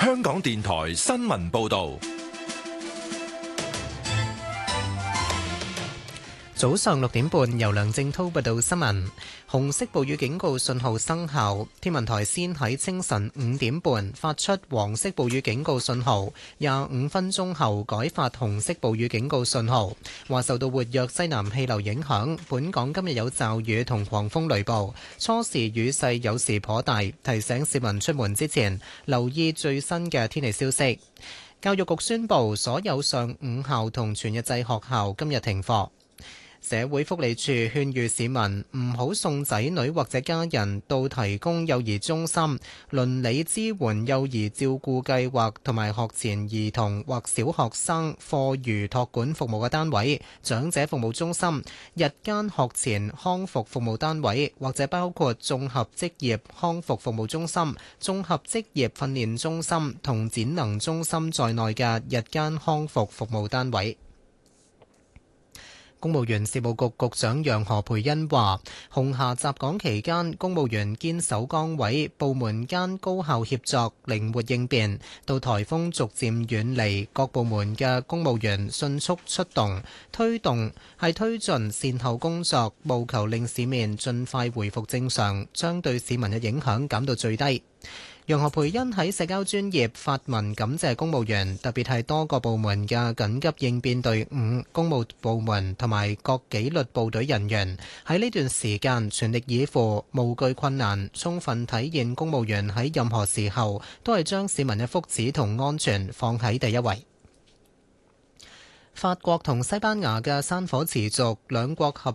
香港電台新聞報道。 早上6點半，由梁正濤報道新聞。紅色暴雨警告信號生效，天文台先喺清晨5點半發出黃色暴雨警告信號，25分鐘後改發紅色暴雨警告信號。話受到活躍西南氣流影響，本港今日有驟雨同狂風雷暴，初時雨勢有時頗大，提醒市民出門之前留意最新嘅天氣消息。教育局宣布，所有上午校同全日制學校今日停課。社會福利署勸喻市民唔好送仔女或者家人到提供幼兒中心、鄰里支援幼兒照顧計劃同埋學前兒童或小學生課餘託管服務嘅單位、長者服務中心、日間學前康復服務單位或者包括綜合職業康復服務中心、綜合職業訓練中心同展能中心在內嘅日間康復服務單位。公務員事務局局長楊何蓓茵話：紅霞襲港期間，公務員堅守崗位，部門間高效協作，靈活應變。到颱風逐漸遠離，各部門嘅公務員迅速出動，推進善後工作，務求令市面盡快回復正常，將對市民嘅影響減到最低。楊何蓓茵喺社交專頁發文感謝公務員，特別係多個部門嘅緊急應變隊伍、公務部門同埋各紀律部隊人員喺呢段時間全力以赴，無懼困難，充分體現公務員喺任何時候都係將市民嘅福祉同安全放喺第一位。法國同西班牙嘅山火持續，兩國合